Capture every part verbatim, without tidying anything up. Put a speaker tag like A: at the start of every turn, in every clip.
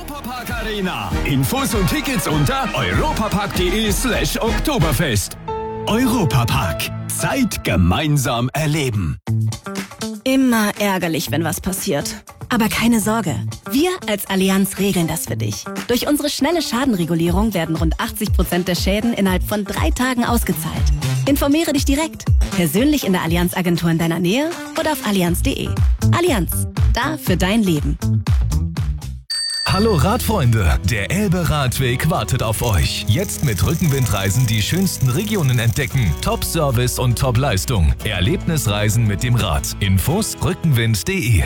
A: Europapark Arena. Infos und Tickets unter europapark.de slash Oktoberfest. Europapark. Zeit gemeinsam erleben.
B: Immer ärgerlich, wenn was passiert. Aber keine Sorge, wir als Allianz regeln das für dich. Durch unsere schnelle Schadenregulierung werden rund achtzig Prozent der Schäden innerhalb von drei Tagen ausgezahlt. Informiere dich direkt, persönlich in der Allianz-Agentur in deiner Nähe oder auf allianz punkt de. Allianz, da für dein Leben.
C: Hallo Radfreunde, der Elbe-Radweg wartet auf euch. Jetzt mit Rückenwindreisen die schönsten Regionen entdecken. Top-Service und Top-Leistung. Erlebnisreisen mit dem Rad. Infos rückenwind punkt de.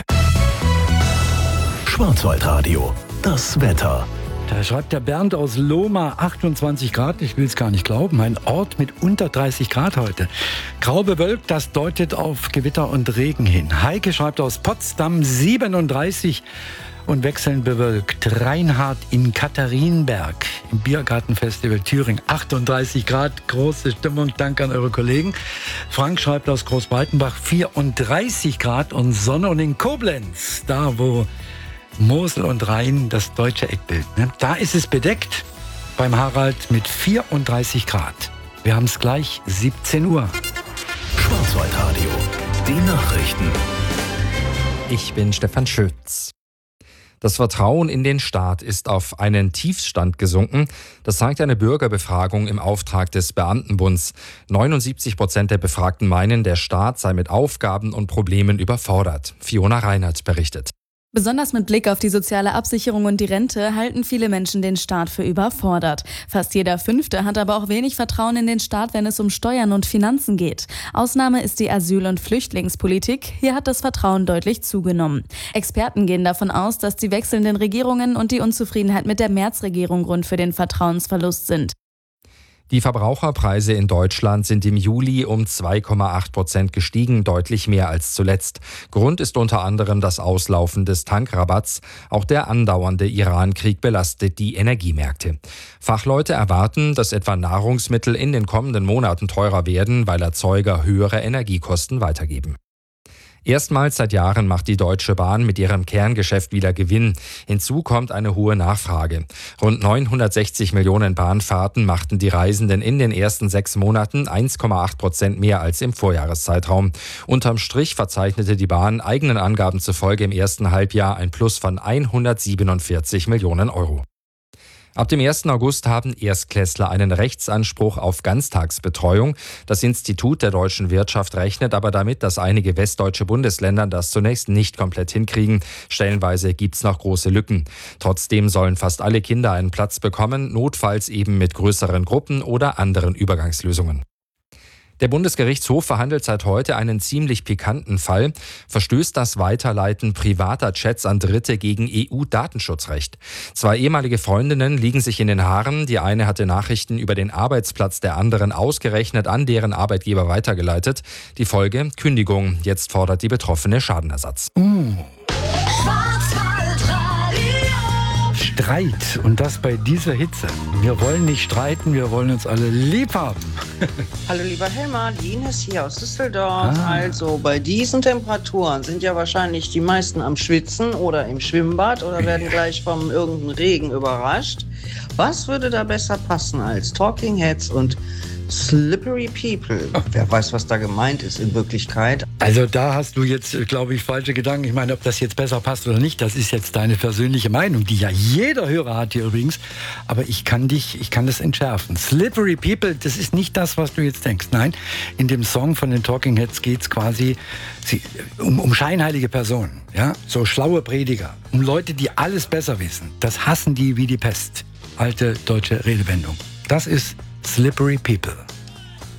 D: Schwarzwaldradio, das Wetter.
E: Da schreibt der Bernd aus Lohmar, achtundzwanzig Grad, ich will es gar nicht glauben, ein Ort mit unter dreißig Grad heute. Grau bewölkt, das deutet auf Gewitter und Regen hin. Heike schreibt aus Potsdam, siebenunddreißig und wechselnd bewölkt. Reinhard in Katharinenberg im Biergartenfestival Thüringen, achtunddreißig Grad, große Stimmung, danke an eure Kollegen. Frank schreibt aus Großbreitenbach, vierunddreißig Grad und Sonne, und in Koblenz, da wo Mosel und Rhein das deutsche Eckbild, ne? Da ist es bedeckt beim Harald mit vierunddreißig Grad. Wir haben es gleich, siebzehn Uhr.
D: Schwarzwaldradio, die Nachrichten.
F: Ich bin Stefan Schütz. Das Vertrauen in den Staat ist auf einen Tiefstand gesunken. Das zeigt eine Bürgerbefragung im Auftrag des Beamtenbunds. neunundsiebzig Prozent der Befragten meinen, der Staat sei mit Aufgaben und Problemen überfordert. Fiona Reinhardt berichtet.
G: Besonders mit Blick auf die soziale Absicherung und die Rente halten viele Menschen den Staat für überfordert. Fast jeder Fünfte hat aber auch wenig Vertrauen in den Staat, wenn es um Steuern und Finanzen geht. Ausnahme ist die Asyl- und Flüchtlingspolitik. Hier hat das Vertrauen deutlich zugenommen. Experten gehen davon aus, dass die wechselnden Regierungen und die Unzufriedenheit mit der Merz-Regierung Grund für den Vertrauensverlust sind.
F: Die Verbraucherpreise in Deutschland sind im Juli um zwei Komma acht Prozent gestiegen, deutlich mehr als zuletzt. Grund ist unter anderem das Auslaufen des Tankrabatts. Auch der andauernde Iran-Krieg belastet die Energiemärkte. Fachleute erwarten, dass etwa Nahrungsmittel in den kommenden Monaten teurer werden, weil Erzeuger höhere Energiekosten weitergeben. Erstmals seit Jahren macht die Deutsche Bahn mit ihrem Kerngeschäft wieder Gewinn. Hinzu kommt eine hohe Nachfrage. Rund neunhundertsechzig Millionen Bahnfahrten machten die Reisenden in den ersten sechs Monaten, eins Komma acht Prozent mehr als im Vorjahreszeitraum. Unterm Strich verzeichnete die Bahn eigenen Angaben zufolge im ersten Halbjahr ein Plus von hundertsiebenundvierzig Millionen Euro. Ab dem ersten August haben Erstklässler einen Rechtsanspruch auf Ganztagsbetreuung. Das Institut der deutschen Wirtschaft rechnet aber damit, dass einige westdeutsche Bundesländer das zunächst nicht komplett hinkriegen. Stellenweise gibt's noch große Lücken. Trotzdem sollen fast alle Kinder einen Platz bekommen, notfalls eben mit größeren Gruppen oder anderen Übergangslösungen. Der Bundesgerichtshof verhandelt seit heute einen ziemlich pikanten Fall. Verstößt das Weiterleiten privater Chats an Dritte gegen E U-Datenschutzrecht? Zwei ehemalige Freundinnen liegen sich in den Haaren. Die eine hatte Nachrichten über den Arbeitsplatz der anderen ausgerechnet an deren Arbeitgeber weitergeleitet. Die Folge: Kündigung. Jetzt fordert die Betroffene Schadenersatz.
E: Mm. Streit, und das bei dieser Hitze. Wir wollen nicht streiten, wir wollen uns alle lieb haben.
H: Hallo lieber Helmer, die Ines hier aus Düsseldorf.
E: Ah.
H: Also bei diesen Temperaturen sind ja wahrscheinlich die meisten am Schwitzen oder im Schwimmbad oder werden gleich vom irgendeinem Regen überrascht. Was würde da besser passen als Talking Heads und Slippery People? Wer weiß, was da gemeint ist in Wirklichkeit.
E: Also da hast du jetzt, glaube ich, falsche Gedanken. Ich meine, ob das jetzt besser passt oder nicht, das ist jetzt deine persönliche Meinung, die ja jeder Hörer hat hier übrigens. Aber ich kann dich, ich kann das entschärfen. Slippery People, das ist nicht das, was du jetzt denkst. Nein, in dem Song von den Talking Heads geht es quasi um, um scheinheilige Personen, ja, so schlaue Prediger, um Leute, die alles besser wissen. Das hassen die wie die Pest. Alte deutsche Redewendung. Das ist Slippery People.